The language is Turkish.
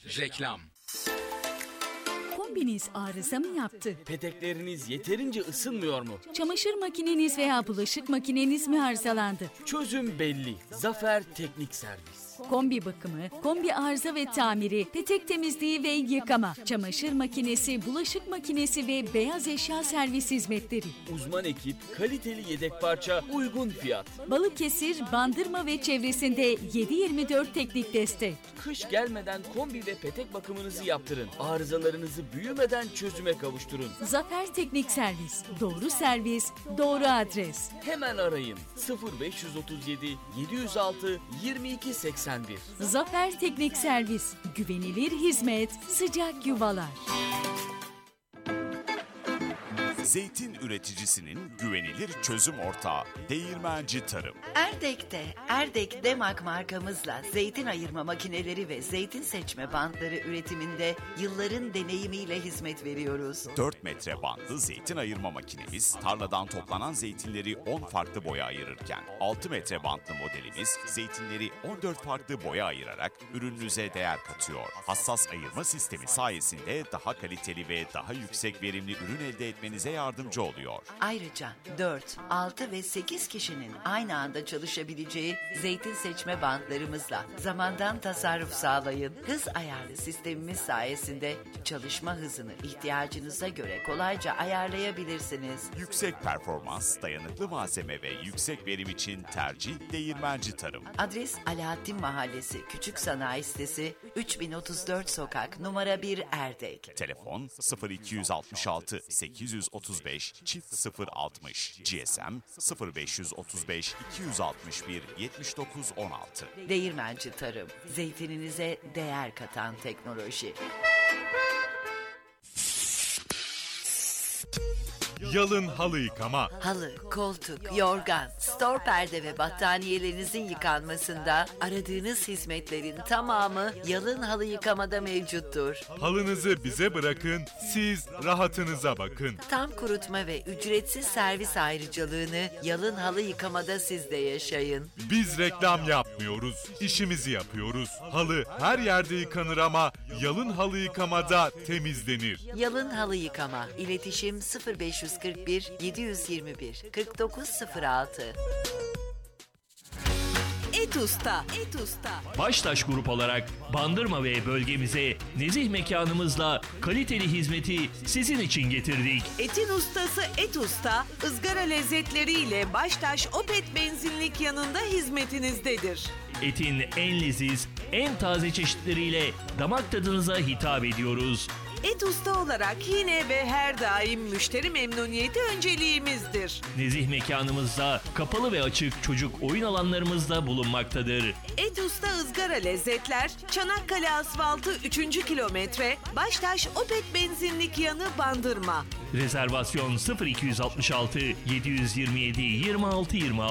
Reklam. Kombiniz arıza mı yaptı? Petekleriniz yeterince ısınmıyor mu? Çamaşır makineniz veya bulaşık makineniz mi arızalandı? Çözüm belli. Zafer Teknik Servis. Kombi bakımı, kombi arıza ve tamiri, petek temizliği ve yıkama, çamaşır makinesi, bulaşık makinesi ve beyaz eşya servis hizmetleri. Uzman ekip, kaliteli yedek parça, uygun fiyat. Balıkesir, Bandırma ve çevresinde 7/24 teknik destek. Kış gelmeden kombi ve petek bakımınızı yaptırın. Arızalarınızı büyümeden çözüme kavuşturun. Zafer Teknik Servis. Doğru servis, doğru adres. Hemen arayın. 0537 706 2281. Zafer Teknik Servis. Güvenilir hizmet, sıcak yuvalar. Zeytin üreticisinin güvenilir çözüm ortağı Değirmenci Tarım. Erdek'te Erdek Demak markamızla zeytin ayırma makineleri ve zeytin seçme bantları üretiminde yılların deneyimiyle hizmet veriyoruz. 4 metre bandlı zeytin ayırma makinemiz tarladan toplanan zeytinleri 10 farklı boya ayırırken 6 metre bantlı modelimiz zeytinleri 14 farklı boya ayırarak ürününüze değer katıyor. Hassas ayırma sistemi sayesinde daha kaliteli ve daha yüksek verimli ürün elde etmenize yardımcı oluyor. Ayrıca 4, 6 ve 8 kişinin aynı anda çalışabileceği zeytin seçme bantlarımızla zamandan tasarruf sağlayın. Hız ayarlı sistemimiz sayesinde çalışma hızını ihtiyacınıza göre kolayca ayarlayabilirsiniz. Yüksek performans, dayanıklı malzeme ve yüksek verim için tercih Değirmenci Tarım. Adres Alaaddin Mahallesi Küçük Sanayi Sitesi 3034 Sokak numara 1 Erdek. Telefon 0266 835 060, GSM 0535 261 7916. Değirmenci Tarım, zeytininize değer katan teknoloji. Yalın halı yıkama. Halı, koltuk, yorgan, stor perde ve battaniyelerinizin yıkanmasında aradığınız hizmetlerin tamamı Yalın Halı Yıkamada mevcuttur. Halınızı bize bırakın, siz rahatınıza bakın. Tam kurutma ve ücretsiz servis ayrıcalığını Yalın Halı Yıkamada siz de yaşayın. Biz reklam yapmıyoruz, işimizi yapıyoruz. Halı her yerde yıkanır ama yalın halı yıkamada temizlenir. Yalın Halı Yıkama, İletişim 0541 721 4906. Et Usta. Baştaş Grup olarak Bandırma ve bölgemize nezih mekanımızla kaliteli hizmeti sizin için getirdik. Etin ustası Et Usta, ızgara lezzetleriyle Baştaş Opet benzinlik yanında hizmetinizdedir. Etin en leziz, en taze çeşitleriyle damak tadınıza hitap ediyoruz. Et Usta olarak yine ve her daim müşteri memnuniyeti önceliğimizdir. Nezih mekanımızda kapalı ve açık çocuk oyun alanlarımızda bulunmaktadır. Et Usta ızgara lezzetler, Çanakkale Asfaltı 3. kilometre, Baştaş Opet benzinlik yanı Bandırma. Rezervasyon 0266 727 26 26.